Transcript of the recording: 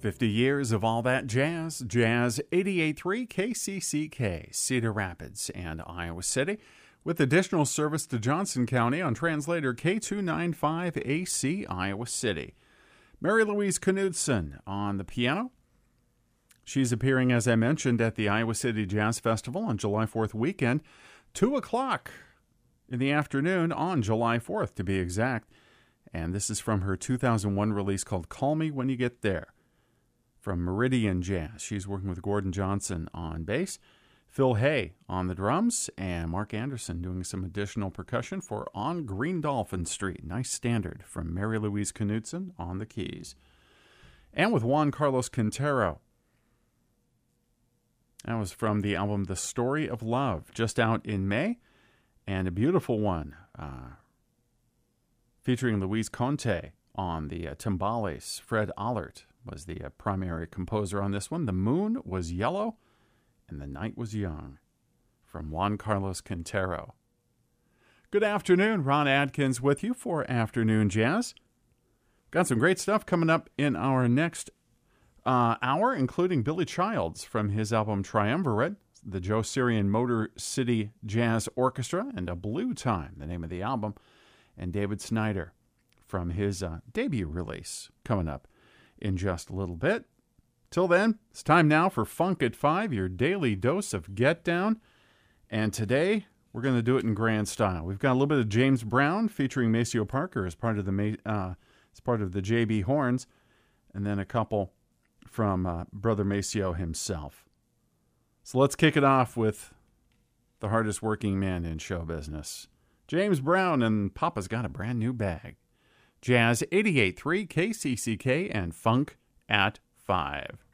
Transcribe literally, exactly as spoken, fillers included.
fifty years of all that jazz. Jazz eighty-eight point three K C C K, Cedar Rapids and Iowa City, with additional service to Johnson County on translator K two ninety-five A C, Iowa City. Mary Louise Knudsen on the piano. She's appearing, as I mentioned, at the Iowa City Jazz Festival on July fourth weekend, two o'clock in the afternoon on July fourth, to be exact. And this is from her two thousand one release called Call Me When You Get There. From Meridian Jazz. She's working with Gordon Johnson on bass, Phil Hay on the drums, and Mark Anderson doing some additional percussion for On Green Dolphin Street. Nice standard from Mary Louise Knudsen on the keys. And with Juan Carlos Quintero. That was from the album The Story of Love, just out in May, and a beautiful one uh, featuring Luis Conte on the uh, timbales. Fred Allert was the uh, primary composer on this one. The moon was yellow and the night was young, from Juan Carlos Quintero. Good afternoon, Ron Adkins with you for Afternoon Jazz. Got some great stuff coming up in our next uh, hour, including Billy Childs from his album Triumvirate, the Joe Sirian Motor City Jazz Orchestra, and A Blue Time, the name of the album, and David Snyder from his uh, debut release coming up in just a little bit. Till then, it's time now for Funk at Five, your daily dose of Get Down. And today, we're going to do it in grand style. We've got a little bit of James Brown featuring Maceo Parker as part of the uh, as part of the J B Horns, and then a couple from uh, Brother Maceo himself. So let's kick it off with the hardest working man in show business, James Brown, and Papa's Got a Brand New Bag. Jazz eighty-eight point three K C C K and Funk at Five.